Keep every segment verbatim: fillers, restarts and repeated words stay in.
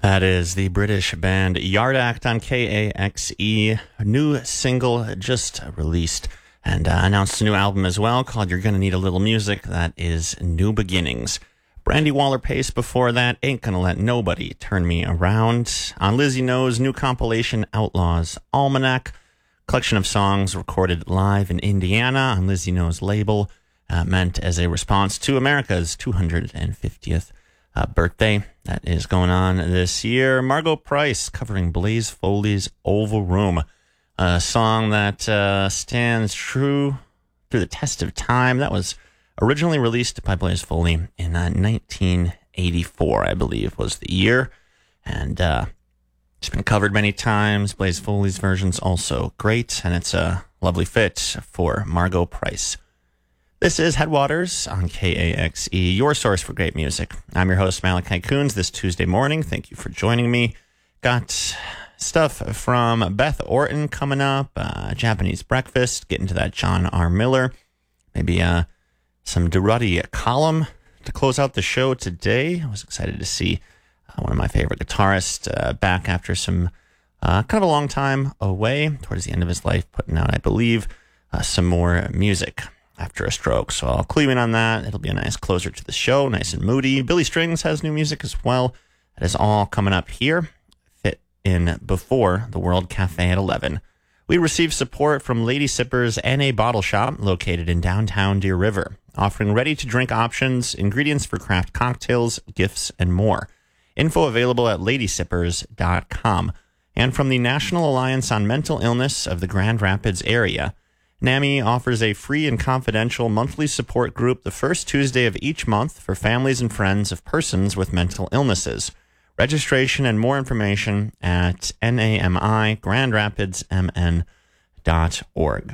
That is the British band Yard Act on K A X E. A new single just released and uh, announced a new album as well called You're Gonna Need a Little Music. That is New Beginnings. Brandy Waller-Pace before that, Ain't Gonna Let Nobody Turn Me Around. On Lizzie No's new compilation, Outlaws Almanac. Collection of songs recorded live in Indiana on Lizzie No's label, uh, meant as a response to America's two hundred fiftieth uh, birthday. That is going on this year. Margo Price covering Blaze Foley's Oval Room, a song that uh, stands true through the test of time. That was originally released by Blaze Foley in uh, nineteen eighty-four, I believe, was the year. And uh, it's been covered many times. Blaze Foley's version's also great, and it's a lovely fit for Margo Price. This is Headwaters on K A X E, your source for great music. I'm your host, Malachi Coons, this Tuesday morning. Thank you for joining me. Got stuff from Beth Orton coming up, uh, Japanese Breakfast, getting to that John R. Miller, maybe uh, some Durruti column to close out the show today. I was excited to see uh, one of my favorite guitarists uh, back after some uh, kind of a long time away, towards the end of his life, putting out, I believe, uh, some more music after a stroke. So I'll clue in on that. It'll be a nice closer to the show, nice and moody. Billy Strings has new music as well. That is all coming up here, fit in before the World Cafe at eleven. We receive support from Lady Sippers N A Bottle Shop, located in downtown Deer River, offering ready-to-drink options, ingredients for craft cocktails, gifts, and more. Info available at lady sippers dot com. And from the National Alliance on Mental Illness of the Grand Rapids area, NAMI offers a free and confidential monthly support group the first Tuesday of each month for families and friends of persons with mental illnesses. Registration and more information at nami grand rapids m n dot org.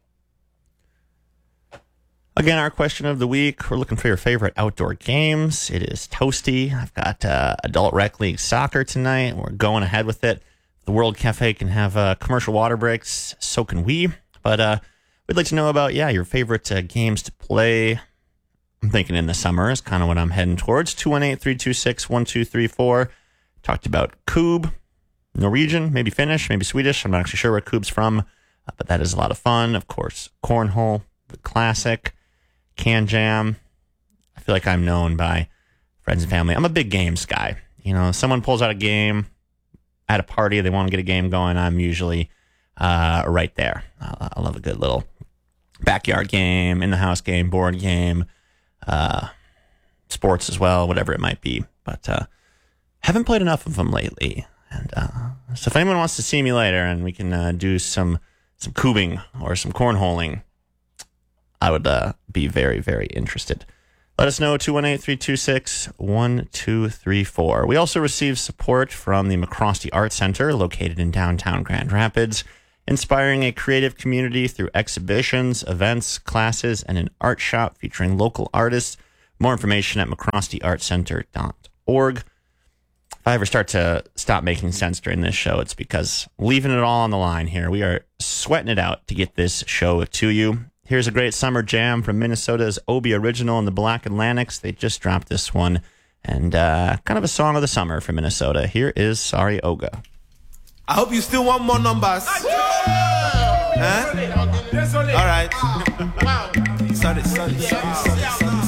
Again, our question of the week, we're looking for your favorite outdoor games. It is toasty. I've got uh, Adult Rec League Soccer tonight. We're going ahead with it. The World Cafe can have uh, commercial water breaks, so can we. But uh, we'd like to know about, yeah, your favorite uh, games to play. I'm thinking in the summer is kind of what I'm heading towards. two one eight, three two six, one two three four. Talked about Cube, Norwegian, maybe Finnish, maybe Swedish. I'm not actually sure where Cube's from, uh, but that is a lot of fun. Of course, Cornhole, the classic, Can Jam. I feel like I'm known by friends and family. I'm a big games guy. You know, someone pulls out a game at a party, they want to get a game going, I'm usually uh, right there. I, I love a good little backyard game, in-the-house game, board game, uh, sports as well, whatever it might be. But uh, haven't played enough of them lately. And uh, so if anyone wants to see me later and we can uh, do some some cubing or some cornholing, I would uh, be very, very interested. Let us know, two one eight, three two six, one two three four. We also receive support from the McCrosty Art Center, located in downtown Grand Rapids, inspiring a creative community through exhibitions, events, classes, and an art shop featuring local artists. More information at mccrosty art center dot org. If I ever start to stop making sense during this show, it's because leaving it all on the line here. We are sweating it out to get this show to you. Here's a great summer jam from Minnesota's Obi Original and the Black Atlantics. They just dropped this one, and uh, kind of a song of the summer from Minnesota. Here is Sorry Oga. I hope you still want more numbers. Huh? All right. Sorry, sorry, sorry, sorry.